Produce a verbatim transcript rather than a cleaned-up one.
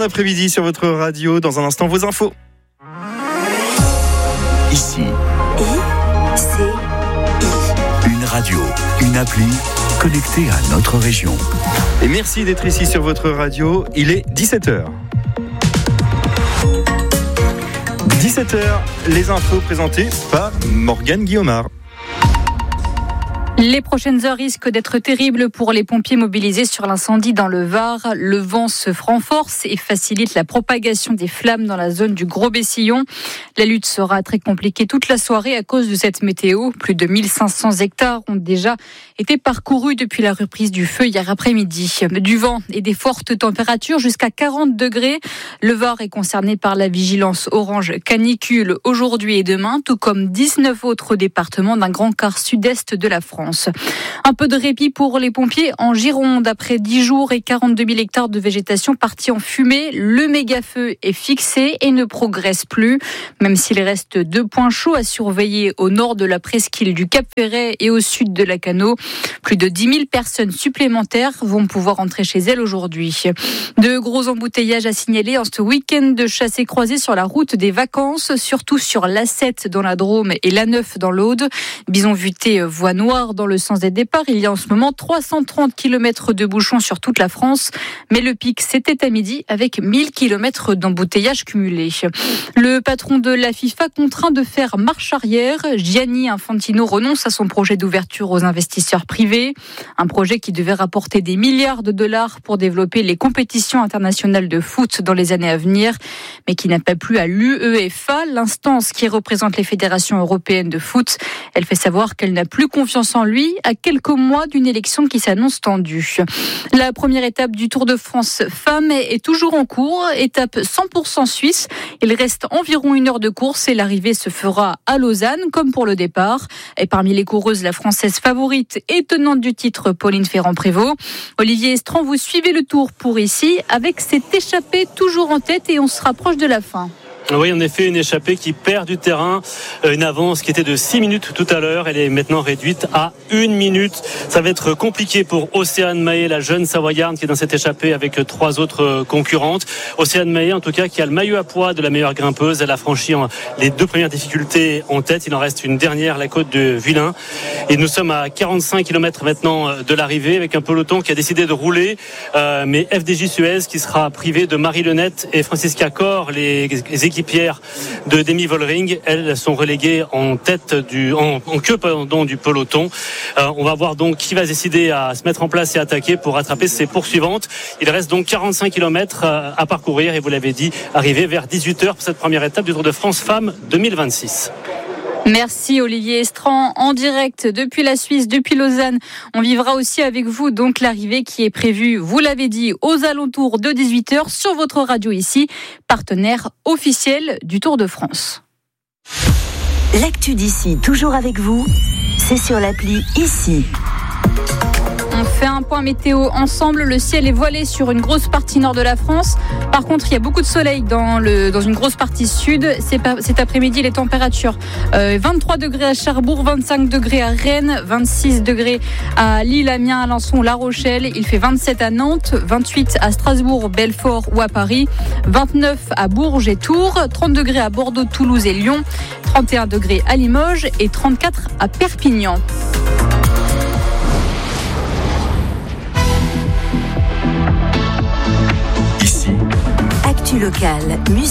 après-midi sur votre radio. Dans un instant, vos infos. Ici. I, C, I. Une radio, une appli connectée à notre région. Et merci d'être ici sur votre radio. Il est dix-sept heures. dix-sept heures, les infos présentées par Morgane Guillaumard. Les prochaines heures risquent d'être terribles pour les pompiers mobilisés sur l'incendie dans le Var. Le vent se renforce et facilite la propagation des flammes dans la zone du Gros-Bessillon. La lutte sera très compliquée toute la soirée à cause de cette météo. Plus de mille cinq cents hectares ont déjà été parcourus depuis la reprise du feu hier après-midi. Du vent et des fortes températures jusqu'à quarante degrés. Le Var est concerné par la vigilance orange canicule aujourd'hui et demain, tout comme dix-neuf autres départements d'un grand quart sud-est de la France. Un peu de répit pour les pompiers en Gironde. Après dix jours et quarante-deux mille hectares de végétation partis en fumée, le méga-feu est fixé et ne progresse plus. Même s'il reste deux points chauds à surveiller au nord de la presqu'île du Cap-Ferret et au sud de la Cano, plus de dix mille personnes supplémentaires vont pouvoir rentrer chez elles aujourd'hui. De gros embouteillages à signaler en ce week-end de chassés-croisés sur la route des vacances, surtout sur l'A sept dans la Drôme et l'A neuf dans l'Aude. Bison Vuitté, voie noire dans le sens des départs. Il y a en ce moment trois cent trente kilomètres de bouchons sur toute la France. Mais le pic, c'était à midi avec mille kilomètres d'embouteillage cumulés. Le patron de la FIFA contraint de faire marche arrière. Gianni Infantino renonce à son projet d'ouverture aux investisseurs privés. Un projet qui devait rapporter des milliards de dollars pour développer les compétitions internationales de foot dans les années à venir, mais qui n'a pas plu à l'UEFA, l'instance qui représente les fédérations européennes de foot. Elle fait savoir qu'elle n'a plus confiance en lui à quelques mois d'une élection qui s'annonce tendue. La première étape du Tour de France Femmes est toujours en cours, étape cent pour cent suisse. Il reste environ une heure de course et l'arrivée se fera à Lausanne, comme pour le départ. Et parmi les coureuses, la Française favorite et tenante du titre, Pauline Ferrand-Prévot. Olivier Estran, vous suivez le Tour pour ici, avec cette échappée toujours en tête et on se rapproche de la fin. Oui, en effet, une échappée qui perd du terrain. Une avance qui était de six minutes tout à l'heure. Elle est maintenant réduite à une minute. Ça va être compliqué pour Océane Mahé, la jeune Savoyarde qui est dans cette échappée avec trois autres concurrentes. Océane Mahé, en tout cas, qui a le maillot à poids de la meilleure grimpeuse. Elle a franchi les deux premières difficultés en tête. Il en reste une dernière, la côte de Vilain. Et nous sommes à quarante-cinq kilomètres maintenant de l'arrivée avec un peloton qui a décidé de rouler. Euh, mais F D J Suez qui sera privé de Marie Lenette et Francisca Cor, les, les équipes Pierre de Demi Vollering, elles sont reléguées en tête du, en, en queue pardon, du peloton. Euh, on va voir donc qui va décider à se mettre en place et attaquer pour rattraper ses poursuivantes. Il reste donc quarante-cinq kilomètres à parcourir et vous l'avez dit, arriver vers dix-huit heures pour cette première étape du Tour de France Femmes deux mille vingt-six. Merci Olivier Estran, en direct depuis la Suisse, depuis Lausanne. On vivra aussi avec vous donc l'arrivée qui est prévue, vous l'avez dit, aux alentours de dix-huit heures sur votre radio ici, partenaire officiel du Tour de France. L'actu d'ici, toujours avec vous, c'est sur l'appli Ici. On fait un point météo ensemble. Le ciel est voilé sur une grosse partie nord de la France. Par contre, il y a beaucoup de soleil dans, le, dans une grosse partie sud. C'est pas, cet après-midi, les températures euh, vingt-trois degrés à Cherbourg, vingt-cinq degrés à Rennes, vingt-six degrés à Lille, Amiens, Alençon, La Rochelle. Il fait vingt-sept à Nantes, vingt-huit à Strasbourg, Belfort ou à Paris, vingt-neuf à Bourges et Tours, trente degrés à Bordeaux, Toulouse et Lyon, trente et un degrés à Limoges et trente-quatre à Perpignan. Actu locale, musique.